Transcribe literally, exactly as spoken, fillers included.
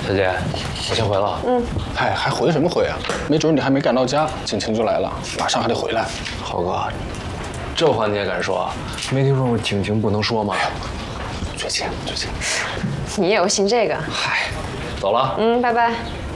小姐，我先回了。 嗯。 哎，还回什么回啊？没准你还没赶到家，景晴就来了，马上还得回来。 浩哥，这话你也敢说？没听说过景晴不能说吗？ 最近最近。 你也有信这个？ 嗨，走了。 嗯，拜拜。